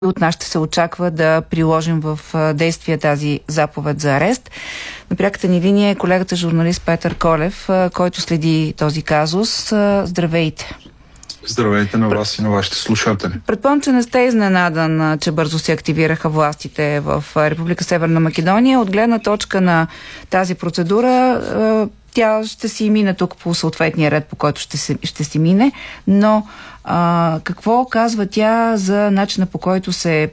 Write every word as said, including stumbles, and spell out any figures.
от нас ще се очаква да приложим в действие тази заповед за арест. На пряката ни линия е колегата журналист Петър Колев, който следи този казус. Здравейте! Здравейте на вас и на вашите слушатели. Предполагам, че не сте изненадан, че бързо се активираха властите в Република Северна Македония. От гледна точка на тази процедура, тя ще си мине тук по съответния ред, по който ще, се, ще си мине, но а, какво казва тя за начина, по който се